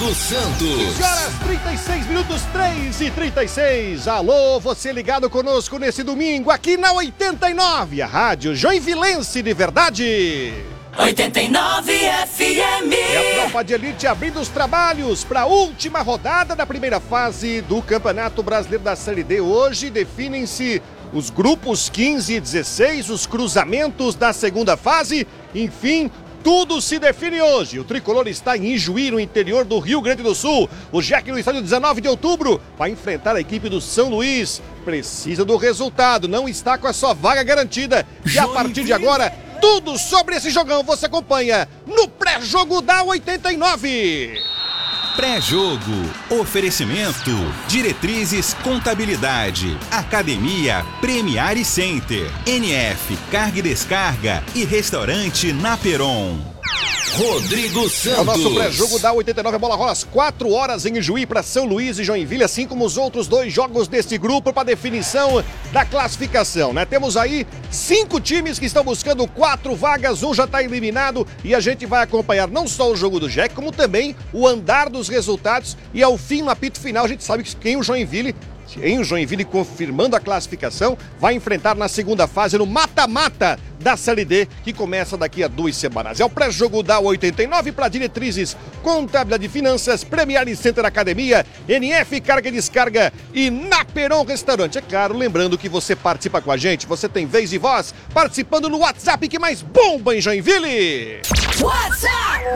Rodrigo Santos. 15h36, 3h36. Alô, você ligado conosco nesse domingo aqui na 89, a rádio joinvilense de verdade. 89 FM. É a tropa de elite abrindo os trabalhos para a última rodada da primeira fase do Campeonato Brasileiro da Série D. Hoje definem-se os grupos 15 e 16, os cruzamentos da segunda fase, enfim, tudo se define hoje. O tricolor está em Ijuí, no interior do Rio Grande do Sul. O Jack no estádio 19 de outubro vai enfrentar a equipe do São Luís. Precisa do resultado, não está com a sua vaga garantida. E a partir de agora, tudo sobre esse jogão você acompanha no pré-jogo da 89. Pré-jogo, oferecimento, Diretrizes Contabilidade, Academia Premiare Center, NF Carga e Descarga e Restaurante Naperon. Rodrigo Santos. É o nosso pré-jogo da 89, a bola rola às 4 horas em Ijuí para São Luís e Joinville, assim como os outros dois jogos desse grupo para definição da classificação, né? Temos aí 5 times que estão buscando 4 vagas, um já está eliminado e a gente vai acompanhar não só o jogo do Jack, como também o andar dos resultados e ao fim, no apito final, a gente sabe quem o Joinville confirmando a classificação, vai enfrentar na segunda fase no mata-mata da Série D, que começa daqui a 2 semanas. É o pré-jogo da 89 para Diretrizes Contabilidade e Finanças, Premiare Center Academia, NF Carga e Descarga e Naperon Restaurante. É claro, lembrando que você participa com a gente, você tem vez e voz participando no WhatsApp que mais bomba em Joinville. WhatsApp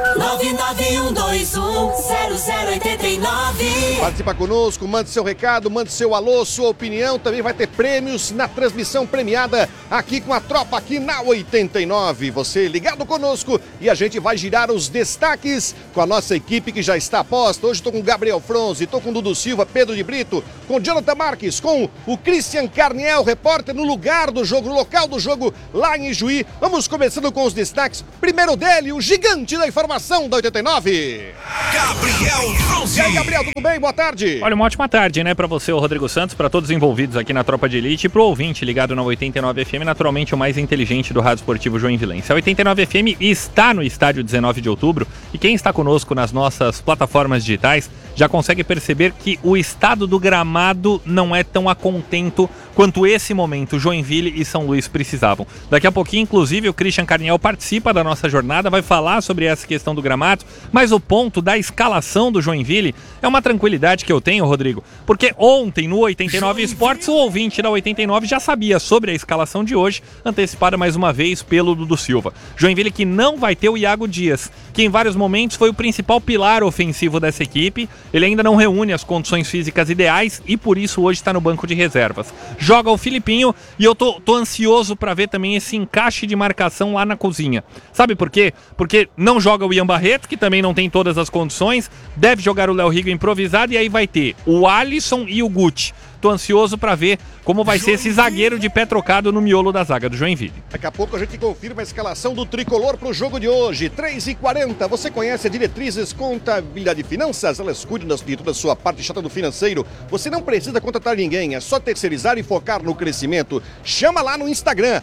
991210089. Participa conosco, mande seu recado, mande seu alô, sua opinião. Também vai ter prêmios na transmissão premiada aqui com a tropa aqui na 89. Você ligado conosco e a gente vai girar os destaques com a nossa equipe que já está posta. Hoje estou com o Gabriel Fronzi, estou com o Dudu Silva, Pedro de Brito, com o Jonathan Marques, com o Christian Carniel, repórter no lugar do jogo, no local do jogo lá em Ijuí. Vamos começando com os destaques. Primeiro dele, o gigante da informação da 89. Gabriel Fronzi. E aí, Gabriel, tudo bem? Boa tarde. Olha, uma ótima tarde, né, pra você, o Rodrigo Santos, pra todos envolvidos aqui na Tropa de Elite e pro ouvinte ligado na 89 FM, naturalmente o mais inteligente do Rádio Esportivo Joinvilense. A 89 FM está no estádio 19 de outubro e quem está conosco nas nossas plataformas digitais já consegue perceber que o estado do gramado não é tão a contento quanto esse momento Joinville e São Luís precisavam. Daqui a pouquinho, inclusive, o Christian Carniel participa da nossa jornada, vai falar sobre essa questão do gramado, mas o ponto da escalação do Joinville é uma tranquilidade que eu tenho, Rodrigo, porque ontem no 89 Esportes o ouvinte da 89 já sabia sobre a escalação de hoje, antecipada mais uma vez pelo Dudu Silva. Joinville que não vai ter o Iago Dias, que em vários momentos foi o principal pilar ofensivo dessa equipe. Ele ainda não reúne as condições físicas ideais e por isso hoje está no banco de reservas. Joga o Filipinho e eu tô ansioso para ver também esse encaixe de marcação lá na cozinha. Sabe por quê? Porque não joga o Ian Barreto, que também não tem todas as condições, deve jogar o Léo Rigo improvisado e aí vai ter o Alisson e o Guti. Tô ansioso para ver como vai ser esse zagueiro de pé trocado no miolo da zaga do Joinville. Daqui a pouco a gente confirma a escalação do tricolor para o jogo de hoje. 3h40. Você conhece a Diretrizes Contabilidade e Finanças? Elas cuidam de toda a sua parte chata do financeiro. Você não precisa contratar ninguém, é só terceirizar e focar no crescimento. Chama lá no Instagram,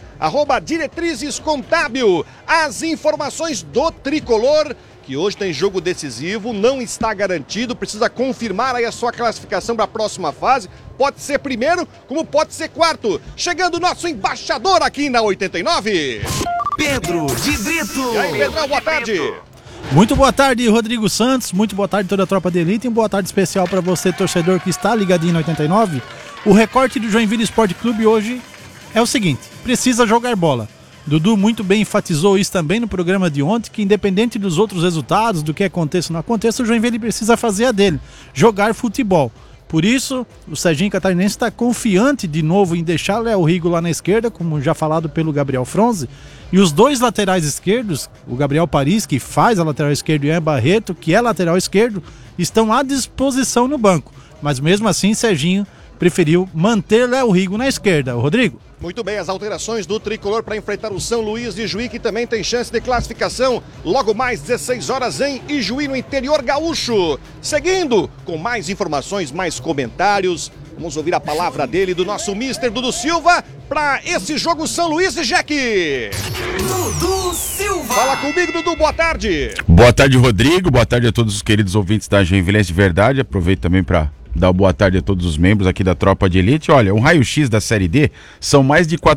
@DiretrizesContábil. As informações do tricolor, que hoje tem jogo decisivo, não está garantido, precisa confirmar aí a sua classificação para a próxima fase. Pode ser primeiro, como pode ser quarto. Chegando o nosso embaixador aqui na 89. Pedro de Brito. E aí, Pedrão, boa tarde. Muito boa tarde, Rodrigo Santos. Muito boa tarde, toda a tropa de elite. E boa tarde especial para você, torcedor que está ligadinho na 89. O recorte do Joinville Esporte Clube hoje é o seguinte: precisa jogar bola. Dudu muito bem enfatizou isso também no programa de ontem, que independente dos outros resultados, do que aconteça ou não aconteça, o Joinville precisa fazer a dele, jogar futebol. Por isso, o Serginho Catarinense está confiante de novo em deixar o Léo Rigo lá na esquerda, como já falado pelo Gabriel Fronzi, e os dois laterais esquerdos, o Gabriel Paris, que faz a lateral esquerda, e o Ian Barreto, que é lateral esquerdo, estão à disposição no banco. Mas mesmo assim, Serginho preferiu manter Léo Rigo na esquerda. Rodrigo? Muito bem, as alterações do tricolor para enfrentar o São Luís de Ijuí, que também tem chance de classificação. Logo mais 16 horas em Ijuí, no interior gaúcho. Seguindo com mais informações, mais comentários. Vamos ouvir a palavra dele, do nosso mister Dudu Silva, para esse jogo São Luís e Jack. Dudu Silva. Fala comigo, Dudu, boa tarde. Boa tarde, Rodrigo, boa tarde a todos os queridos ouvintes da Joinvilense de Verdade. Aproveito também para dar boa tarde a todos os membros aqui da Tropa de Elite. Olha, um raio-x da Série D são mais de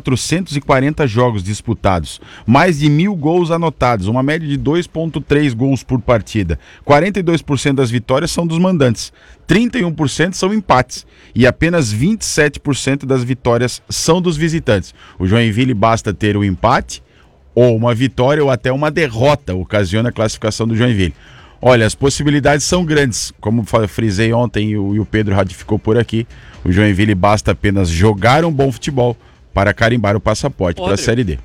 440 jogos disputados, mais de 1.000 gols anotados, uma média de 2,3 gols por partida. 42% das vitórias são dos mandantes, 31% são empates e apenas 27% das vitórias são dos visitantes. O Joinville basta ter um empate ou uma vitória ou até uma derrota ocasiona a classificação do Joinville. Olha, as possibilidades são grandes, como frisei ontem e o Pedro ratificou por aqui, o Joinville basta apenas jogar um bom futebol para carimbar o passaporte para a Série D.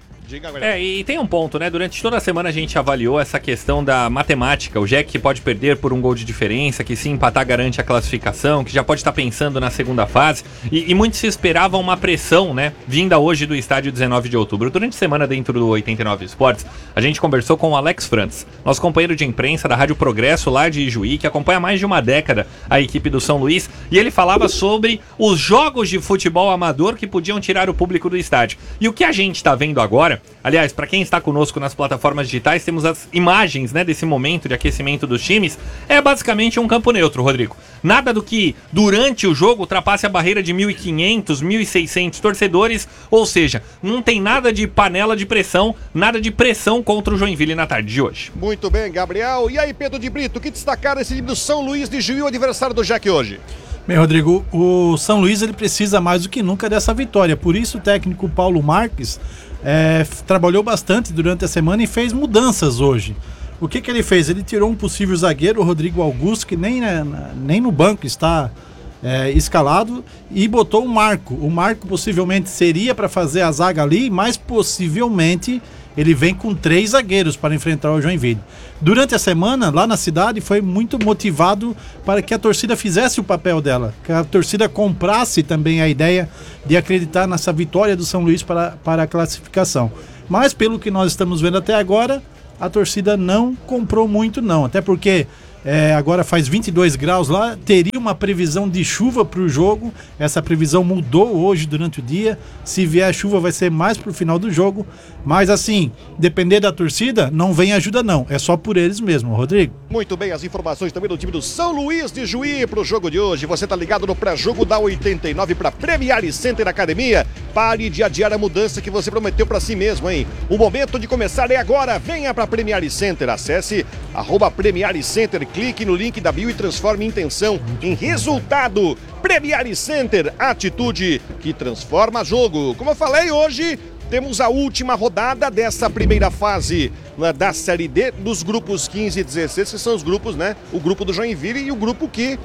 E tem um ponto, né? Durante toda a semana a gente avaliou essa questão da matemática. O Jack que pode perder por um gol de diferença, que se empatar garante a classificação, que já pode estar pensando na segunda fase. E muito se esperava uma pressão, né? Vinda hoje do estádio 19 de outubro. Durante a semana, dentro do 89 Esportes, a gente conversou com o Alex Frantz, nosso companheiro de imprensa da Rádio Progresso, lá de Ijuí, que acompanha há mais de uma década a equipe do São Luís. E ele falava sobre os jogos de futebol amador que podiam tirar o público do estádio. E o que a gente está vendo agora, aliás, para quem está conosco nas plataformas digitais, temos as imagens, né, desse momento de aquecimento dos times. É basicamente um campo neutro, Rodrigo. Nada do que durante o jogo ultrapasse a barreira de 1.500, 1.600 torcedores, ou seja, não tem nada de panela de pressão, nada de pressão contra o Joinville na tarde de hoje. Muito bem, Gabriel. E aí, Pedro de Brito, o que destacar esse time do São Luís de Juí, o adversário do Jack hoje? Bem, Rodrigo, o São Luís ele precisa mais do que nunca dessa vitória. Por isso o técnico Paulo Marques trabalhou bastante durante a semana e fez mudanças hoje. O que ele fez? Ele tirou um possível zagueiro, o Rodrigo Augusto, que nem no banco está escalado, e botou o Marco. O Marco possivelmente seria para fazer a zaga ali, mas possivelmente ele vem com 3 zagueiros para enfrentar o Joinville. Durante a semana, lá na cidade, foi muito motivado para que a torcida fizesse o papel dela, que a torcida comprasse também a ideia de acreditar nessa vitória do São Luís para a classificação. Mas, pelo que nós estamos vendo até agora, a torcida não comprou muito não, até porque agora faz 22 graus lá, teria uma previsão de chuva para o jogo, essa previsão mudou hoje durante o dia, se vier chuva vai ser mais para o final do jogo, mas assim, depender da torcida, não vem ajuda não, é só por eles mesmo, Rodrigo. Muito bem, as informações também do time do São Luís de Juí para o jogo de hoje, você tá ligado no pré-jogo da 89 para Premier Center Academia, pare de adiar a mudança que você prometeu para si mesmo, hein? O momento de começar é agora, venha para Premier Center, acesse @Premier Center, clique no link da bio e transforme intenção em resultado. Premier Center, atitude que transforma jogo. Como eu falei, hoje temos a última rodada dessa primeira fase da Série D, dos grupos 15 e 16, que são os grupos, né? O grupo do Joinville e o grupo que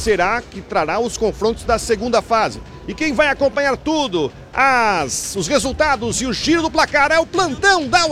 trará os confrontos da segunda fase. E quem vai acompanhar tudo, os resultados e o giro do placar é o plantão da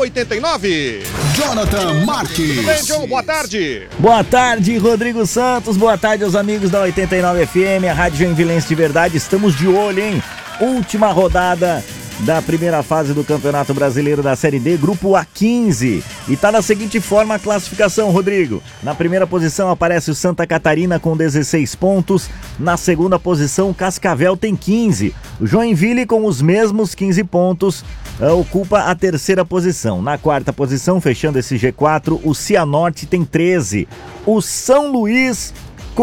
89. Jonathan Marques. Tudo bem, John? Boa tarde. Boa tarde, Rodrigo Santos. Boa tarde aos amigos da 89 FM, a Rádio Joinvilense de Verdade. Estamos de olho, hein? Última rodada da primeira fase do Campeonato Brasileiro da Série D, grupo A15. E tá da seguinte forma a classificação, Rodrigo. Na primeira posição aparece o Santa Catarina com 16 pontos. Na segunda posição, o Cascavel tem 15. O Joinville com os mesmos 15 pontos ocupa a terceira posição. Na quarta posição, fechando esse G4, o Cianorte tem 13. O São Luís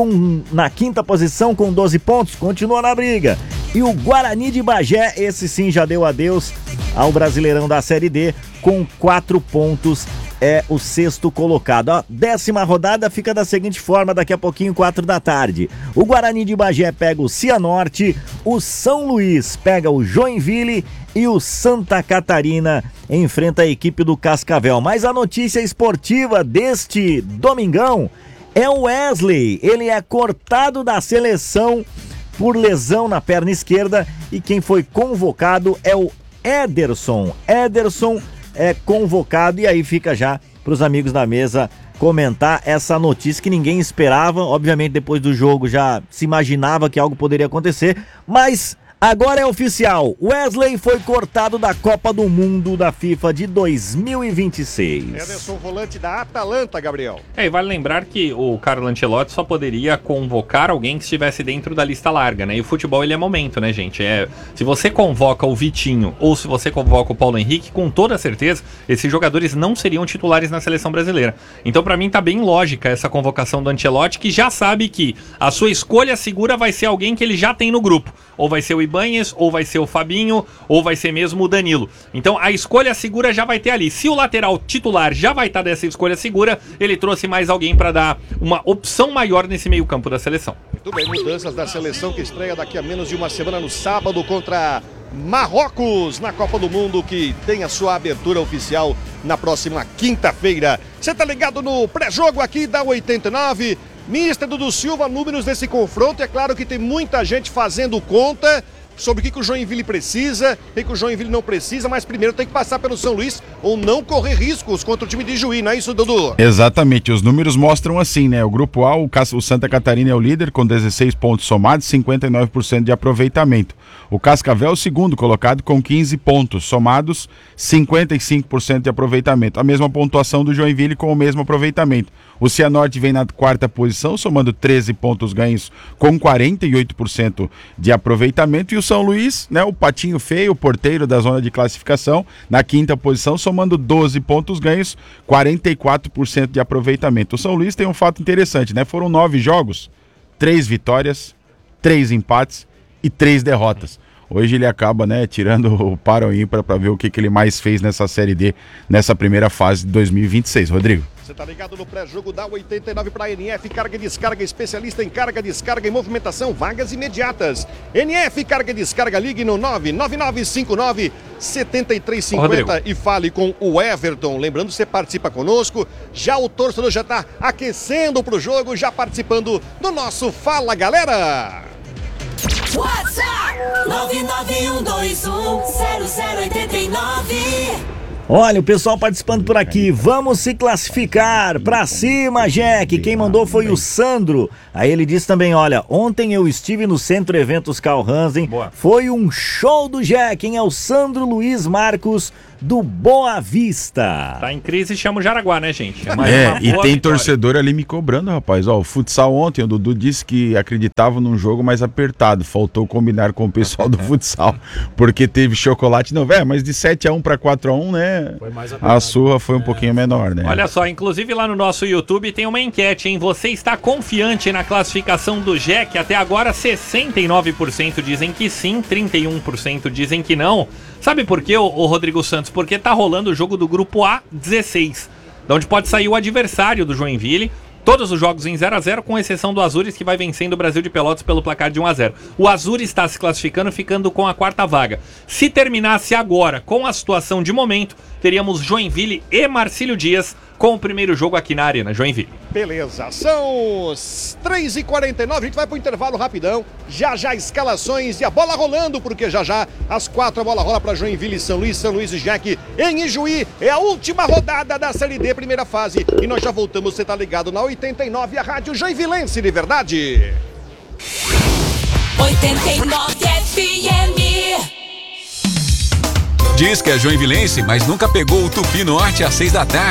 na quinta posição com 12 pontos, continua na briga. E o Guarani de Bagé, esse sim já deu adeus ao Brasileirão da Série D, com 4 pontos, é o sexto colocado. A 10ª rodada fica da seguinte forma, daqui a pouquinho, 4 da tarde. O Guarani de Bagé pega o Cianorte, o São Luís pega o Joinville e o Santa Catarina enfrenta a equipe do Cascavel. Mas a notícia esportiva deste domingão é o Wesley. Ele é cortado da seleção por lesão na perna esquerda e quem foi convocado é o Ederson. Ederson é convocado e aí fica já para os amigos da mesa comentar essa notícia que ninguém esperava. Obviamente depois do jogo já se imaginava que algo poderia acontecer, mas Agora é oficial, Wesley foi cortado da Copa do Mundo da FIFA de 2026. Ederson, volante da Atalanta, Gabriel. E vale lembrar que o Carlo Ancelotti só poderia convocar alguém que estivesse dentro da lista larga, né? E o futebol, ele é momento, né, gente? Se você convoca o Vitinho ou se você convoca o Paulo Henrique, com toda certeza, esses jogadores não seriam titulares na seleção brasileira. Então, pra mim, tá bem lógica essa convocação do Ancelotti, que já sabe que a sua escolha segura vai ser alguém que ele já tem no grupo. Ou vai ser o Ibanhes, ou vai ser o Fabinho, ou vai ser mesmo o Danilo. Então a escolha segura já vai ter ali. Se o lateral titular já vai estar dessa escolha segura, ele trouxe mais alguém para dar uma opção maior nesse meio campo da seleção. Muito bem, mudanças da seleção que estreia daqui a menos de uma semana no sábado contra Marrocos na Copa do Mundo, que tem a sua abertura oficial na próxima quinta-feira. Você tá ligado no pré-jogo aqui da 89? Mister Dudu Silva, números desse confronto. É claro que tem muita gente fazendo conta sobre o que o Joinville precisa, o que o Joinville não precisa, mas primeiro tem que passar pelo São Luís ou não correr riscos contra o time de Juí, não é isso, Dudu? Exatamente, os números mostram assim, né? O grupo A, o Santa Catarina é o líder com 16 pontos somados, 59% de aproveitamento. O Cascavel é o segundo colocado com 15 pontos somados, 55% de aproveitamento. A mesma pontuação do Joinville com o mesmo aproveitamento. O Cianorte vem na quarta posição, somando 13 pontos ganhos com 48% de aproveitamento. E o São Luís, né, o patinho feio, o porteiro da zona de classificação, na quinta posição, somando 12 pontos ganhos, 44% de aproveitamento. O São Luís tem um fato interessante, né? Foram 9 jogos, 3 vitórias, 3 empates e 3 derrotas. Hoje ele acaba, né, tirando o para o ímpar para ver o que ele mais fez nessa Série D, nessa primeira fase de 2026. Rodrigo. Você tá ligado no pré-jogo da 89 para NF, carga e descarga, especialista em carga, descarga e movimentação, vagas imediatas. NF, carga e descarga, ligue no 99959-7350 e fale com o Everton. Lembrando, você participa conosco, já o torcedor já tá aquecendo pro jogo, já participando do nosso Fala Galera. WhatsApp 991210089. Olha, o pessoal participando por aqui, vamos se classificar, pra cima, Jack. Quem mandou foi o Sandro. Aí ele disse também, olha, ontem eu estive no Centro Eventos Carl Hansen, foi um show do Jack, hein? É o Sandro Luiz Marcos do Boa Vista. Tá em crise, chama o Jaraguá, né, gente? E tem torcedor ali me cobrando, rapaz. Ó, o futsal ontem, o Dudu disse que acreditava num jogo mais apertado, faltou combinar com o pessoal do futsal, porque teve chocolate, não, velho, mas de 7-1 para 4-1, né? A surra foi um pouquinho menor, né? Olha só, inclusive lá no nosso YouTube tem uma enquete, hein? Você está confiante na classificação do Jack? Até agora 69% dizem que sim, 31% dizem que não. Sabe por quê, o Rodrigo Santos? Porque tá rolando o jogo do grupo A16, de onde pode sair o adversário do Joinville. Todos os jogos em 0-0, com exceção do Azures, que vai vencendo o Brasil de Pelotas pelo placar de 1-0. O Azures está se classificando, ficando com a quarta vaga. Se terminasse agora, com a situação de momento, teríamos Joinville e Marcílio Dias com o primeiro jogo aqui na Arena Joinville. Beleza, são 3h49, a gente vai pro intervalo rapidão, já escalações e a bola rolando, porque já às 4 a bola rola para Joinville e São Luís e Jack em Ijuí, é a última rodada da Série D, primeira fase, e nós já voltamos, você tá ligado na 89, a rádio Joinvilense de verdade. 89 FM. Diz que é joinvilense, mas nunca pegou o Tupi Norte às 6 da tarde.